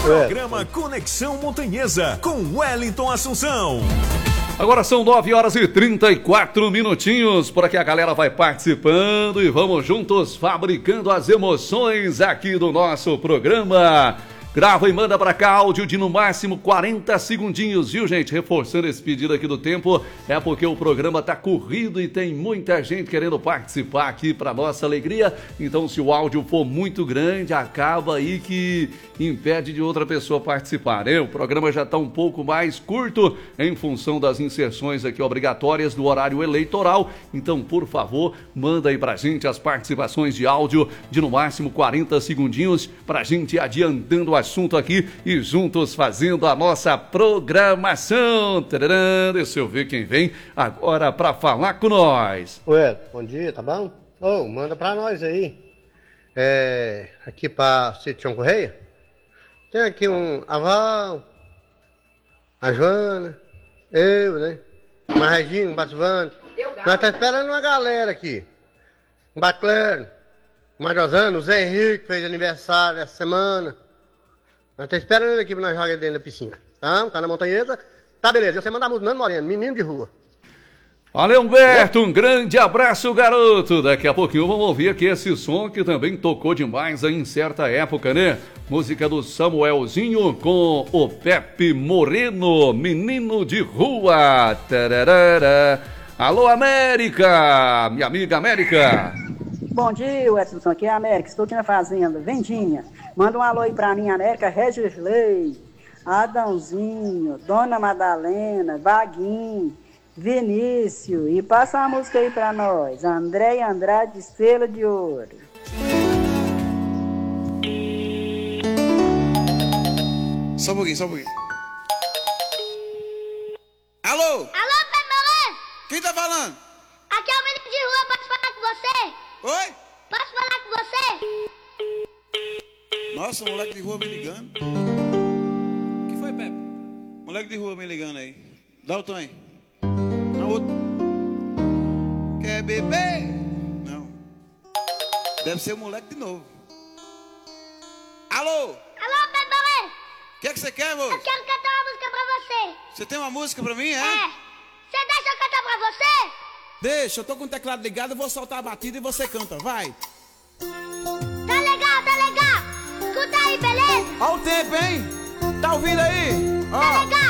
Programa Conexão Montanhesa com Wellington Assunção. Agora são 9h34. Por aqui a galera vai participando e vamos juntos fabricando as emoções aqui do nosso programa. Grava e manda pra cá áudio de no máximo 40 segundinhos, viu, gente? Reforçando esse pedido aqui do tempo, é porque o programa tá corrido e tem muita gente querendo participar aqui pra nossa alegria. Então, se o áudio for muito grande, acaba aí que impede de outra pessoa participar, né? O programa já tá um pouco mais curto em função das inserções aqui obrigatórias do horário eleitoral. Então, por favor, manda aí pra gente as participações de áudio de no máximo 40 segundinhos pra gente ir adiantando o assunto aqui e juntos fazendo a nossa programação. Tadadã, deixa eu ver quem vem agora para falar com nós. Ué, bom dia, tá bom? Manda para nós aí. Aqui para Sítio Correia. Tem aqui a Val, a Joana, eu, né? Uma Regina, um Bativano. Nós tá esperando uma galera aqui. Um Baclero, uma Josana, o Zé Henrique fez aniversário essa semana. Nós estamos esperando ele aqui pra nós jogar dentro da piscina. Tá? Um cara na montanhesa. Tá, beleza. Você manda a música, Nando Moreno, menino de rua. Valeu, Humberto. Um grande abraço, garoto. Daqui a pouquinho vamos ouvir aqui esse som que também tocou demais aí em certa época, né? Música do Samuelzinho com o Pepe Moreno, menino de rua. Tararara. Alô, América, minha amiga América. Bom dia, Edson, aqui é a América, estou aqui na fazenda, Vendinha. Manda um alô aí pra mim, América, Regisley, Adãozinho, Dona Madalena, Vaguinho, Vinícius, e passa uma música aí pra nós, André Andrade, Estrela de Ouro. Só um pouquinho. Alô? Alô, Pepe Moreno? Quem tá falando? Aqui é o menino de rua, posso falar com você? Oi? Posso falar com você? Nossa, moleque de rua me ligando. O que foi, Pepe? Moleque de rua me ligando aí. Dá o tom aí. Não, outro. Quer beber? Não. Deve ser o moleque de novo. Alô? Alô, Pepe Moreno? O que é que você quer, moço? Eu quero cantar uma música pra você. Você tem uma música pra mim, é? Você deixa eu cantar pra você? Deixa, eu tô com o teclado ligado, eu vou soltar a batida e você canta, vai. Tá legal. Escuta aí, beleza? Olha o tempo, hein? Tá ouvindo aí? Tá legal.